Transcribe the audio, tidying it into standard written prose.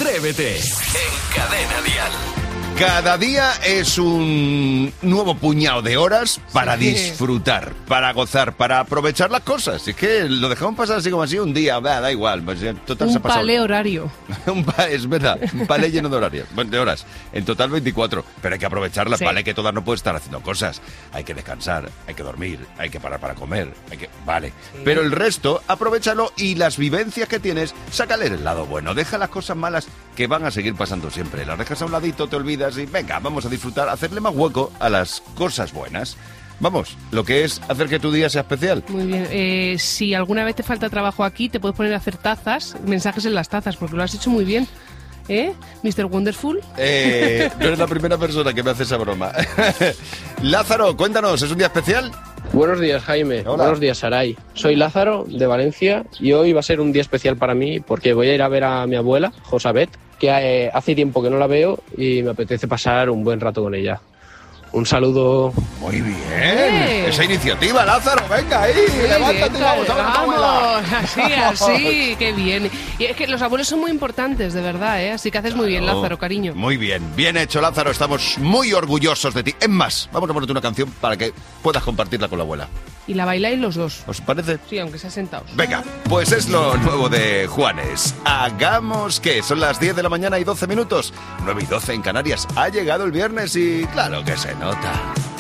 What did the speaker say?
Atrévete en Cadena Dial. Cada día es un nuevo puñado de horas para disfrutar, para gozar, para aprovechar las cosas. Es que lo dejamos pasar así como así un día, da igual. Pues, total, un se ha pasado. palé horario. Es verdad, un palé lleno de horarios, de horas. En total 24, pero hay que aprovecharlas. Sí. Palé que todas no puede estar haciendo cosas. Hay que descansar, hay que dormir, hay que parar para comer, Vale. Sí. Pero el resto, aprovéchalo y las vivencias que tienes, sácale el lado bueno. Deja las cosas malas que van a seguir pasando siempre. Las dejas a un ladito, te olvidas y venga, vamos a disfrutar, hacerle más hueco a las cosas buenas. Vamos, lo que es hacer que tu día sea especial. Muy bien. Si alguna vez te falta trabajo aquí, te puedes poner a hacer tazas, mensajes en las tazas, porque lo has hecho muy bien. Mr. Wonderful. No eres la primera persona que me hace esa broma. Lázaro, cuéntanos, ¿es un día especial? Buenos días, Jaime. Hola. Buenos días, Saray. Soy Lázaro, de Valencia, y hoy va a ser un día especial para mí porque voy a ir a ver a mi abuela, Josabet, que hace tiempo que no la veo y me apetece pasar un buen rato con ella. Un saludo. Muy bien. Esa iniciativa, Lázaro, venga ahí, levántate y vamos a ver a tu abuela. Así, qué bien. Y es que los abuelos son muy importantes, de verdad, Así que haces muy bien, Lázaro, cariño. Muy bien, bien hecho, Lázaro, estamos muy orgullosos de ti. Es más, vamos a ponerte una canción para que puedas compartirla con la abuela. Y la bailáis los dos. ¿Os parece? Sí, aunque sea sentados. Venga, pues es lo nuevo de Juanes. Hagamos que son las 10 de la mañana y 12 minutos. 9 y 12 en Canarias. Ha llegado el viernes y claro que se nota.